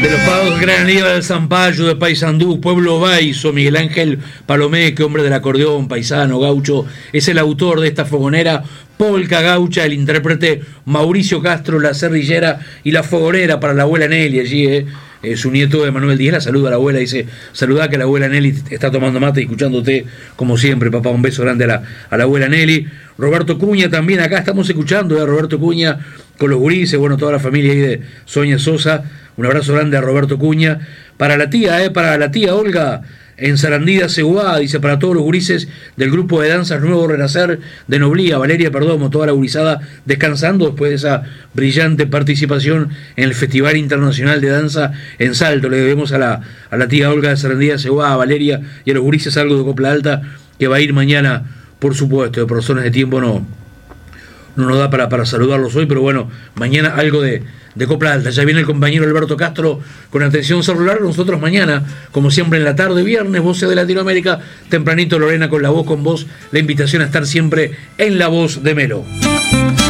De los pagos Gran Aníbal del Zampayo, de Paysandú, Pueblo Baizo, Miguel Ángel Palomé, que hombre del acordeón, paisano, gaucho, es el autor de esta fogonera polca gaucha, el intérprete Mauricio Castro, la cerrillera y la fogonera para la abuela Nelly, allí, su nieto Emanuel Díaz la saluda a la abuela, dice, saludá que la abuela Nelly está tomando mate y escuchándote como siempre, papá, un beso grande a la abuela Nelly. Roberto Cuña también, acá estamos escuchando a Roberto Cuña con los gurises, bueno, toda la familia ahí de Sonia Sosa, un abrazo grande a Roberto Cuña, para la tía Olga, en Sarandí, Seguá, dice, para todos los gurises del grupo de danzas Nuevo Renacer de Noblía, Valeria Perdomo, toda la gurizada descansando después de esa brillante participación en el Festival Internacional de Danza en Salto. Le debemos a la tía Olga de Sarandí, Seguá, a Valeria y a los gurises algo de Copla Alta, que va a ir mañana, por supuesto, por razones de tiempo no nos da para saludarlos hoy, pero bueno, mañana algo de Copla Alta. Ya viene el compañero Alberto Castro con atención celular. Nosotros mañana, como siempre en la tarde, viernes, Voces de Latinoamérica, tempranito Lorena con La Voz con Vos, la invitación a estar siempre en La Voz de Melo.